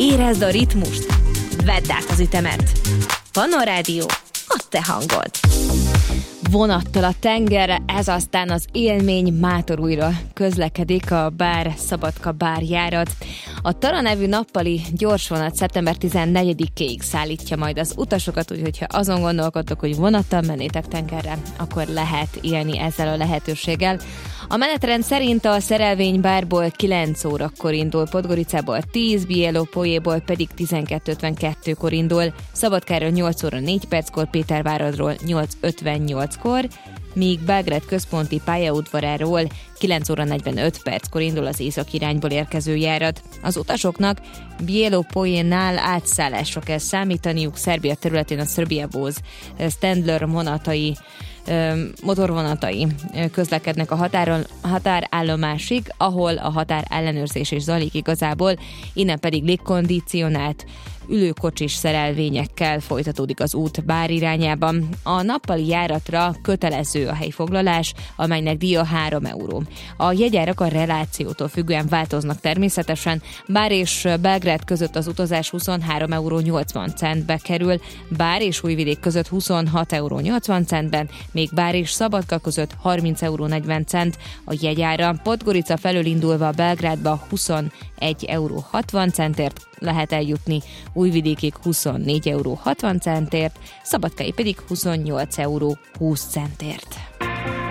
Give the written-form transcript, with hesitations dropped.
Érezd a ritmust, vedd át az ütemet. Pannon Rádió, a te hangod. Vonattal a tengerre, ez aztán az élmény mátor újra közlekedik a Bár-Szabadka bárjárat. A Tara nevű nappali gyorsvonat szeptember 14-ig szállítja majd az utasokat, úgyhogy ha azon gondolkodtok, hogy vonattal mennétek tengerre, akkor lehet élni ezzel a lehetőséggel. A menetrend szerint a Szerelvénybárból 9 órakor indul, Podgoricából 10, Bielopójéból pedig 12:52-kor indul, Szabadkáról 8 óra 4 perckor, Péterváradról 8:58-kor, míg Belgrád központi pályaudvaráról 9 óra 45 perckor indul az észak irányból érkező járat. Az utasoknak Bielopójénál átszállásra kell számítaniuk, Szerbia területén a Serbia Voz Standler motorvonatai közlekednek a határállomásig, ahol a határellenőrzés is zajlik igazából, innen pedig légkondicionált ülőkocsis szerelvényekkel folytatódik az út Bár irányában. A nappali járatra kötelező a helyfoglalás, amelynek díja 3 euró. A jegyárak a relációtól függően változnak természetesen. Bár és Belgrád között az utazás 23,80 euró kerül, Bár és Újvidék között 26,80 euró, még Bár és Szabadka között 30,40 euró a jegyára. Podgorica felől indulva Belgrádba 21,60 euró lehet eljutni, Újvidékig 24,60 euró, Szabadkai pedig 28,20 euró.